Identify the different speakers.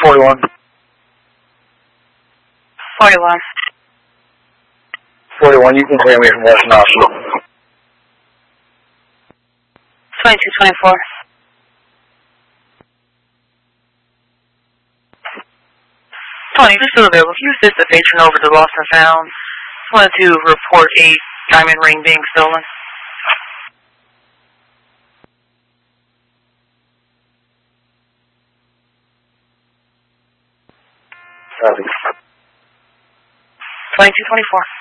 Speaker 1: 41.
Speaker 2: 41.
Speaker 1: 41, you can hear me from Western Hospital.
Speaker 2: 2224. Tony, if you're still available, can you assist the patron over to Lost and Found? Just wanted to report a diamond ring being stolen.
Speaker 1: Copy.
Speaker 2: 2224.